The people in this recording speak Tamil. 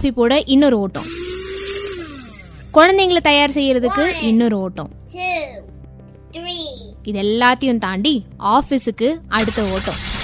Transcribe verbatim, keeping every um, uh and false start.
காஃபி போட இன்னொரு ஓட்டம், குழந்தைங்களை தயார் செய்யறதுக்கு இன்னொரு ஓட்டம், இது எல்லாத்தையும் தாண்டி ஆபீஸுக்கு அடுத்த ஓட்டம்.